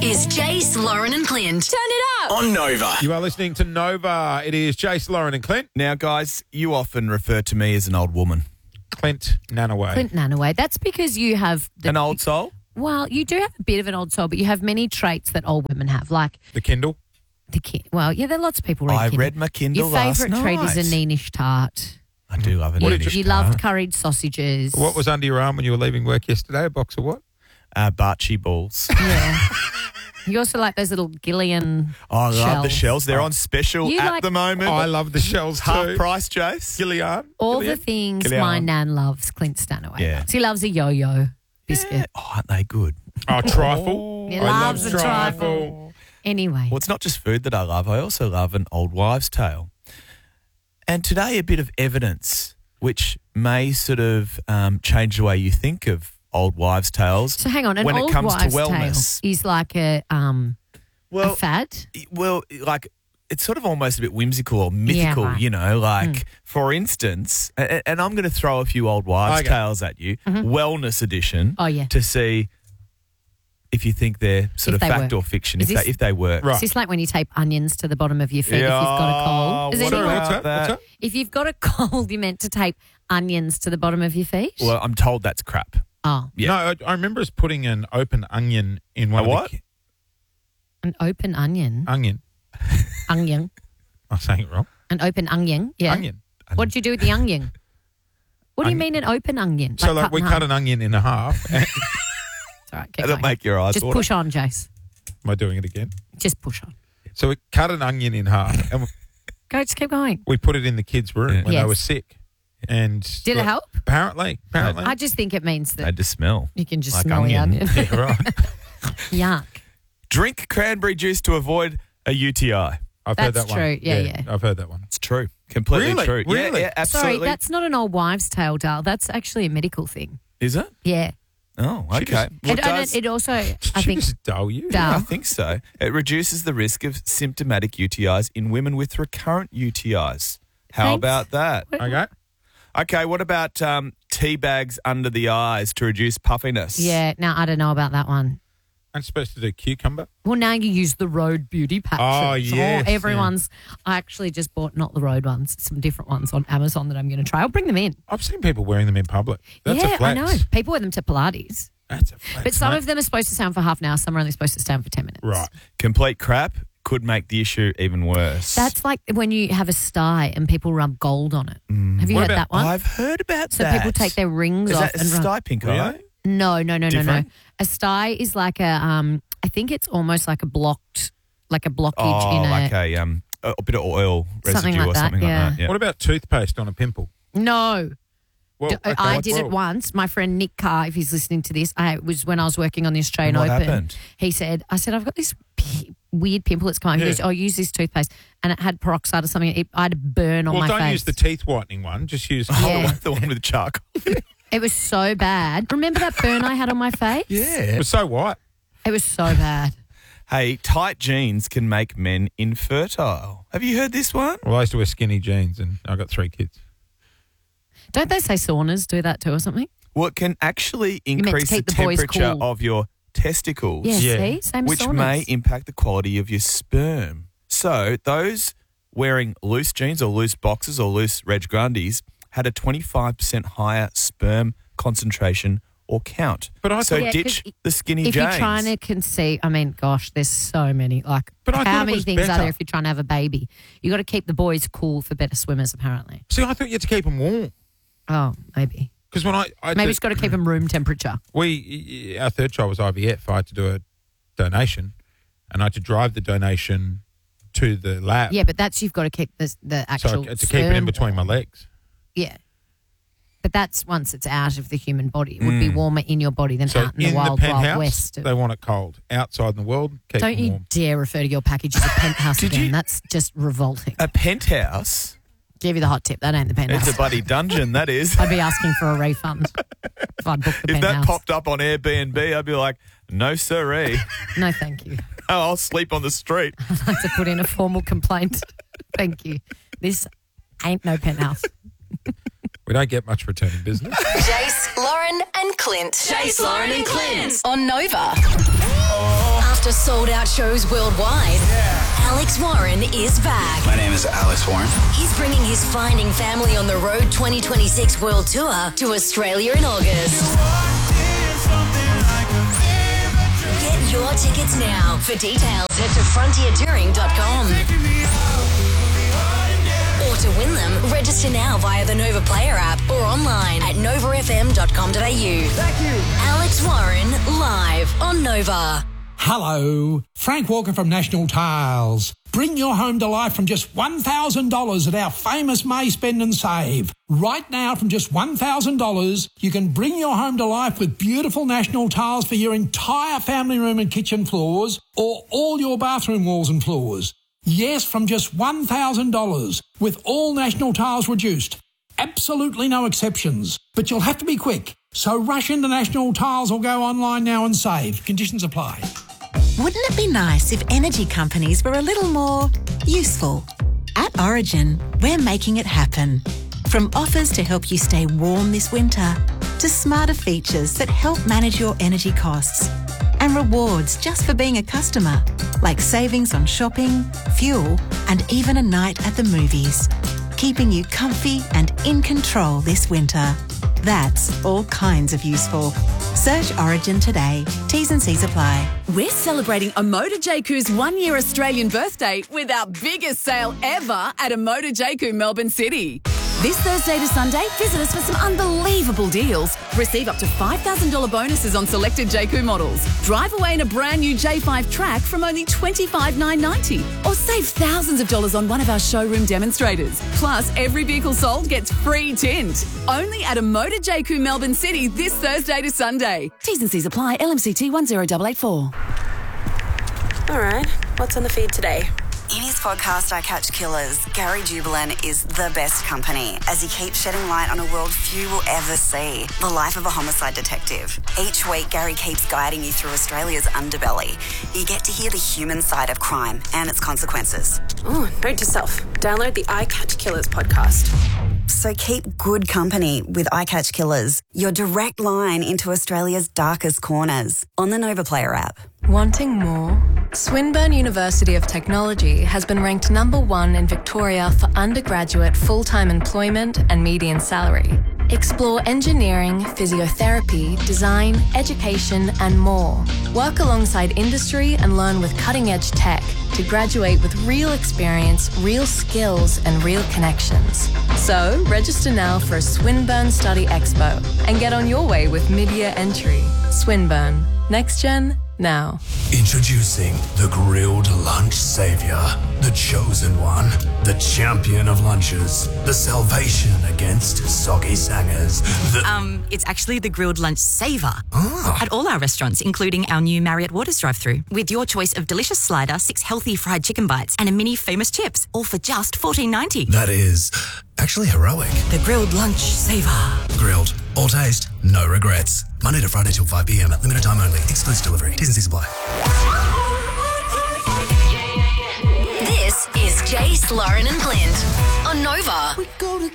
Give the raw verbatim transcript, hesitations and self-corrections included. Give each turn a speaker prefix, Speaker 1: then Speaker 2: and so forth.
Speaker 1: is Jace, Lauren and Clint. Turn it up.
Speaker 2: On Nova.
Speaker 3: You are listening to Nova. It is Jace, Lauren and Clint.
Speaker 4: Now, guys, you often refer to me as an old woman.
Speaker 3: Clint Nanaway.
Speaker 5: Clint Nanaway. That's because you have... The,
Speaker 4: An old soul?
Speaker 5: Well, you do have a bit of an old soul, but you have many traits that old women have, like
Speaker 3: The Kindle.
Speaker 5: the kid. Well, yeah, there are lots of people read
Speaker 4: I
Speaker 5: Kindle.
Speaker 4: read my Kindle
Speaker 5: Your
Speaker 4: last
Speaker 5: favourite trait is
Speaker 4: night.
Speaker 5: a Neenish tart.
Speaker 4: I do love it.
Speaker 3: What
Speaker 5: You,
Speaker 3: did
Speaker 5: you loved curried sausages.
Speaker 3: What was under your arm when you were leaving work yesterday? A box of what?
Speaker 4: Uh, Barchi balls.
Speaker 5: Yeah. You also like those little Gillian
Speaker 4: Oh, I love the
Speaker 5: shells.
Speaker 4: shells. They're on special
Speaker 5: You
Speaker 4: at
Speaker 5: like-
Speaker 4: the moment.
Speaker 3: Oh, I love the shells too.
Speaker 4: Half price, Jace.
Speaker 3: Gillian.
Speaker 5: All
Speaker 3: Gillian?
Speaker 5: the things
Speaker 4: Gillian.
Speaker 5: my nan loves, Clint Stanaway
Speaker 4: Yeah.
Speaker 5: loves. He loves a yo-yo biscuit.
Speaker 4: Yeah. Oh, aren't they good?
Speaker 3: Oh, trifle.
Speaker 5: He
Speaker 3: I
Speaker 5: loves
Speaker 3: love
Speaker 5: a trifle. Anyway.
Speaker 4: Well, it's not just food that I love. I also love an old wives' tale. And today, a bit of evidence which may sort of um, change the way you think of old wives' tales.
Speaker 5: So hang on, an
Speaker 4: when
Speaker 5: old
Speaker 4: it comes
Speaker 5: wives'
Speaker 4: to wellness.
Speaker 5: tale is like a um
Speaker 4: Well,
Speaker 5: a fad.
Speaker 4: Well, like it's sort of almost a bit whimsical or mythical,
Speaker 5: right.
Speaker 4: you know. Like,
Speaker 5: Mm.
Speaker 4: for instance, and, and I'm going to throw a few old wives'
Speaker 3: Okay.
Speaker 4: tales at you, wellness edition,
Speaker 5: Oh, yeah.
Speaker 4: to see if you think they're sort
Speaker 5: If
Speaker 4: of
Speaker 5: they
Speaker 4: fact
Speaker 5: work.
Speaker 4: or fiction,
Speaker 5: Is
Speaker 4: if
Speaker 5: this-
Speaker 4: they, if they work.
Speaker 3: Right.
Speaker 5: Is this like when you tape onions to the bottom of your feet if you've got a cold? Is
Speaker 4: what
Speaker 5: anyone-
Speaker 3: What's
Speaker 4: about
Speaker 3: that? What's that?
Speaker 5: If you've got a cold, you're meant to tape onions to the bottom of your feet?
Speaker 4: Well, I'm told that's crap.
Speaker 5: Oh,
Speaker 4: Yeah.
Speaker 3: No, I, I remember us putting an open onion in one
Speaker 4: A
Speaker 3: of
Speaker 4: what?
Speaker 3: the... ki-
Speaker 5: an open onion.
Speaker 3: Onion.
Speaker 5: Onion.
Speaker 3: I'm saying it wrong.
Speaker 5: An open onion. Yeah.
Speaker 3: Onion.
Speaker 5: What did you do with the onion? What do you
Speaker 3: Onion.
Speaker 5: mean an open onion?
Speaker 3: So, like,
Speaker 5: cut
Speaker 3: we
Speaker 5: in
Speaker 3: cut
Speaker 5: half?
Speaker 3: an onion in a half. and-
Speaker 5: It's all right, keep
Speaker 4: That'll
Speaker 5: going.
Speaker 4: make your eyes
Speaker 5: Just
Speaker 4: water.
Speaker 5: push on, Jace.
Speaker 3: Am I doing it again?
Speaker 5: Just push on.
Speaker 3: So we cut an onion in half and
Speaker 5: Go, just keep going.
Speaker 3: we put it in the kids' room
Speaker 4: Yeah.
Speaker 3: when
Speaker 5: Yes.
Speaker 3: they were sick. And
Speaker 5: Did it help?
Speaker 3: Apparently. Apparently.
Speaker 5: I just think it means
Speaker 4: They
Speaker 5: that
Speaker 4: just smell.
Speaker 5: you can just
Speaker 4: like
Speaker 5: smell
Speaker 4: onion.
Speaker 5: the onion.
Speaker 3: yeah, right.
Speaker 5: Yuck.
Speaker 4: Drink cranberry juice to avoid a U T I.
Speaker 3: I've heard
Speaker 5: That's
Speaker 3: that one.
Speaker 5: true. Yeah, yeah.
Speaker 3: I've heard that one.
Speaker 4: It's true. Completely
Speaker 3: Really?
Speaker 4: true.
Speaker 3: Really?
Speaker 4: Yeah, yeah,
Speaker 5: Sorry,
Speaker 4: absolutely.
Speaker 5: that's not an old wives' tale, Dale. That's actually a medical thing.
Speaker 4: Is it?
Speaker 5: Yeah.
Speaker 4: Oh,
Speaker 3: She
Speaker 4: okay.
Speaker 3: just-
Speaker 4: Well,
Speaker 5: And,
Speaker 4: it
Speaker 5: and
Speaker 4: does-
Speaker 5: it, it also, I
Speaker 3: Did she
Speaker 5: think,
Speaker 3: just dull you?
Speaker 5: Dull.
Speaker 4: I think so. It reduces the risk of symptomatic U T Is in women with recurrent U T Is. How
Speaker 5: Thanks.
Speaker 4: about that?
Speaker 3: Okay.
Speaker 4: Okay, what about um, tea bags under the eyes to reduce puffiness?
Speaker 5: yeah, now I don't know about that one.
Speaker 3: I'm supposed to do cucumber.
Speaker 5: Well, now you use the Road Beauty patches.
Speaker 3: Oh, yes,
Speaker 5: everyone's. I actually just bought not the Road ones, some different ones on Amazon that I'm going to try. I'll bring them in.
Speaker 3: I've seen people wearing them in public. That's
Speaker 5: yeah,
Speaker 3: a flex.
Speaker 5: I know. People wear them to Pilates.
Speaker 3: That's a flex.
Speaker 5: But some
Speaker 3: mate.
Speaker 5: of them are supposed to stand for half an hour. Some are only supposed to stand for ten minutes.
Speaker 3: Right.
Speaker 4: Complete crap could make the issue even worse.
Speaker 5: That's like when you have a sty and people rub gold on it. Have you
Speaker 3: What
Speaker 5: heard
Speaker 3: about-
Speaker 5: that one?
Speaker 4: I've heard about
Speaker 5: so
Speaker 4: that.
Speaker 5: people take their rings
Speaker 4: Is
Speaker 5: off
Speaker 4: that a
Speaker 5: and rub.
Speaker 4: sty pink
Speaker 3: Really?
Speaker 4: eye?
Speaker 5: No, no, no, no, no.
Speaker 4: Different?
Speaker 5: A sty is like a. Um, I think it's almost like a blocked, like a blockage
Speaker 4: Oh,
Speaker 5: in a.
Speaker 4: like a, um, a bit of oil residue
Speaker 5: Something like
Speaker 4: or
Speaker 5: that,
Speaker 4: something
Speaker 5: yeah.
Speaker 4: like that. Yeah.
Speaker 3: What about toothpaste on a pimple?
Speaker 5: No.
Speaker 3: Well,
Speaker 5: D-
Speaker 3: okay,
Speaker 5: I
Speaker 3: what's-
Speaker 5: did it
Speaker 3: whoa.
Speaker 5: once. My friend Nick Carr, if he's listening to this, I it was when I was working on the Australian
Speaker 4: And what
Speaker 5: Open.
Speaker 4: happened?
Speaker 5: He said, I said, I've got this p- weird pimple that's coming. He
Speaker 3: Yeah.
Speaker 5: goes, oh, use this toothpaste. And it had peroxide or something. It, I had a burn on
Speaker 3: Well,
Speaker 5: my
Speaker 3: don't
Speaker 5: face.
Speaker 3: use the teeth whitening one. Just use.
Speaker 5: Yeah.
Speaker 4: the one with charcoal.
Speaker 5: It was so bad. Remember that burn I had on my face?
Speaker 3: It
Speaker 4: Yeah.
Speaker 3: was so white.
Speaker 5: It was so bad.
Speaker 4: Hey, tight jeans can make men infertile. Have you heard this one?
Speaker 3: Well, I used to wear skinny jeans, and I got three kids.
Speaker 5: Don't they say saunas do that too or something?
Speaker 4: Well, it can actually
Speaker 5: meant to
Speaker 4: increase the
Speaker 5: keep the boys
Speaker 4: temperature
Speaker 5: cool.
Speaker 4: of your testicles,
Speaker 5: Yeah,
Speaker 3: Yeah.
Speaker 5: see? Same as
Speaker 4: which
Speaker 5: saunas.
Speaker 4: may impact the quality of your sperm. So those wearing loose jeans or loose boxes or loose Reg Grundies had a twenty-five percent higher sperm concentration or count.
Speaker 3: But I
Speaker 4: so
Speaker 3: thought-
Speaker 5: Yeah,
Speaker 4: ditch
Speaker 5: 'cause
Speaker 4: the skinny
Speaker 5: If
Speaker 4: jeans.
Speaker 5: you're trying to conceive, I mean, gosh, there's so many. Like,
Speaker 3: But I thought
Speaker 5: how
Speaker 3: it
Speaker 5: many
Speaker 3: was
Speaker 5: things are
Speaker 3: better.
Speaker 5: there if you're trying to have a baby? You got to keep the boys cool for better swimmers, apparently.
Speaker 3: See, I thought you had to keep them warm.
Speaker 5: Oh, maybe.
Speaker 3: Because when I, I
Speaker 5: Maybe
Speaker 3: did-
Speaker 5: it's got to keep them room temperature.
Speaker 3: we, our third child was I V F. I had to do a donation, and I had to drive the donation to the lab.
Speaker 5: Yeah, but that's you've got to keep the the
Speaker 3: so
Speaker 5: actual.
Speaker 3: I had to keep it in
Speaker 5: sperm
Speaker 3: between my
Speaker 5: warm.
Speaker 3: legs.
Speaker 5: Yeah, but that's once it's out of the human body. It would be warmer in your body than
Speaker 3: So
Speaker 5: out in
Speaker 3: in
Speaker 5: the wild,
Speaker 3: the
Speaker 5: wild
Speaker 3: penthouse,
Speaker 5: west.
Speaker 3: they want it cold. Outside in the world, keep
Speaker 5: Don't
Speaker 3: them
Speaker 5: you
Speaker 3: warm.
Speaker 5: dare refer to your package as a penthouse
Speaker 4: Did
Speaker 5: again.
Speaker 4: you-
Speaker 5: That's just revolting.
Speaker 4: a penthouse.
Speaker 5: Give you the hot tip. That ain't the penthouse.
Speaker 4: It's a bloody dungeon, that is.
Speaker 5: I'd be asking for a refund if I'd booked the
Speaker 4: If that
Speaker 5: penthouse.
Speaker 4: popped up on Airbnb, I'd be like, no siree.
Speaker 5: No, thank you.
Speaker 4: Oh, I'll sleep on the street.
Speaker 5: I'd like to put in a formal complaint. Thank you. This ain't no penthouse.
Speaker 3: We don't get much returning business.
Speaker 1: Jace, Lauren and Clint. Jace, Lauren and Clint. On Nova. After After sold-out shows worldwide, Alex Warren is back.
Speaker 2: My name is Alex Warren.
Speaker 1: He's bringing his Finding Family on the Road twenty twenty-six World Tour to Australia in August. Get your tickets now. For details, head to frontier touring dot com. Or to win them, register now via the Nova Player app or online at nova f m dot com dot a u. Thank you. Alex Warren, live on Nova.
Speaker 6: Hello, Frank Walker from National Tiles. Bring your home to life from just one thousand dollars at our famous May Spend and Save. Right now, from just one thousand dollars, you can bring your home to life with beautiful National Tiles for your entire family room and kitchen floors or all your bathroom walls and floors. Yes, from just one thousand dollars, with all National Tiles reduced. Absolutely no exceptions. But you'll have to be quick. So rush into National Tiles or go online now and save. Conditions apply.
Speaker 7: Wouldn't it be nice if energy companies were a little more useful? At Origin, we're making it happen. From offers to help you stay warm this winter, to smarter features that help manage your energy costs, and rewards just for being a customer, like savings on shopping, fuel, and even a night at the movies, keeping you comfy and in control this winter. That's all kinds of useful. Search Origin today. T's and C's apply.
Speaker 8: We're celebrating Emoda Jaku's one-year Australian birthday with our biggest sale ever at Emoda Jaku Melbourne City. This Thursday to Sunday, visit us for some unbelievable deals. Receive up to five thousand dollars bonuses on selected Jaku models. Drive away in a brand new J five Track from only twenty-five thousand nine hundred ninety dollars. Or save thousands of dollars on one of our showroom demonstrators. Plus, every vehicle sold gets free tint. Only at Emoda Jaku Melbourne City this Thursday to Sunday. T's and C's apply. L M C T one zero eight eight four.
Speaker 9: All right, what's on the feed today?
Speaker 10: In his podcast, I Catch Killers, Gary Jubelin is the best company as he keeps shedding light on a world few will ever see, the life of a homicide detective. Each week, Gary keeps guiding you through Australia's underbelly. You get to hear the human side of crime and its consequences.
Speaker 9: Oh, note to self, download the I Catch Killers podcast.
Speaker 10: So keep good company with I Catch Killers, your direct line into Australia's darkest corners, on the Nova Player app.
Speaker 11: Wanting more? Swinburne University of Technology has been ranked number one in Victoria for undergraduate full-time employment and median salary. Explore engineering, physiotherapy, design, education, and more. Work alongside industry and learn with cutting-edge tech to graduate with real experience, real skills, and real connections. So, register now for a Swinburne Study Expo and get on your way with mid-year entry. Swinburne. Next Gen, now.
Speaker 12: Introducing the Grilled Lunch Savior, the chosen one, the champion of lunches, the salvation against soggy sangers. The
Speaker 13: Um, it's actually the Grilled Lunch Saver.
Speaker 12: Ah.
Speaker 13: At all our restaurants, including our new Marriott Waters drive-thru, with your choice of delicious slider, six healthy fried chicken bites, and a mini famous chips, all for just fourteen ninety.
Speaker 12: That is actually heroic.
Speaker 13: The Grilled Lunch Saver.
Speaker 12: Grilled, all taste, no regrets. Monday to Friday till five p.m. Limited time only. Exclusive delivery. T's and C's apply.
Speaker 1: This is Jace, Lauren and Clint on Nova.
Speaker 14: We go together.